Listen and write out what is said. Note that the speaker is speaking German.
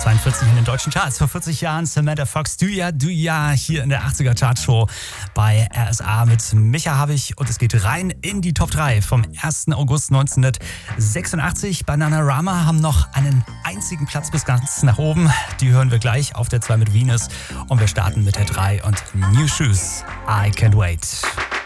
42 in den deutschen Charts. Vor 40 Jahren Samantha Fox, Du ja, hier in der 80er Chartshow bei RSA mit Micha Havig. Und es geht rein in die Top 3 vom 1. August 1986. Bananarama haben noch einen einzigen Platz bis ganz nach oben. Die hören wir gleich auf der 2 mit Venus. Und wir starten mit der 3 und New Shoes, I Can't Wait.